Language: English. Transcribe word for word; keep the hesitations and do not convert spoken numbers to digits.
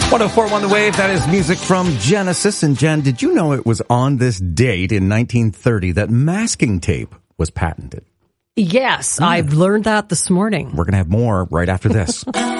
one oh four point one The Wave, that is music from Genesis. And Jen, did you know it was on this date in nineteen thirty that masking tape was patented? Yes, yeah. I've learned that this morning. We're going to have more right after this.